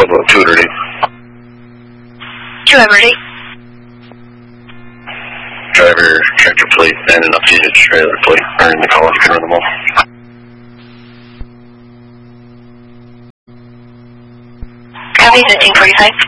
about 2 Liberty. 2 Liberty. Driver, tractor plate, and an updated trailer plate are in the call. You can run them all. Copy, 1545.